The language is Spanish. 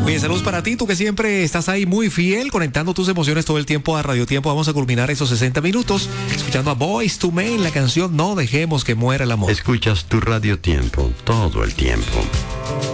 Oye, saludos para ti, tú que siempre estás ahí muy fiel, conectando tus emociones todo el tiempo a Radio Tiempo. Vamos a culminar esos 60 minutos escuchando a Boyz II Men, la canción No dejemos que muera el amor. Escuchas tu Radio Tiempo todo el tiempo.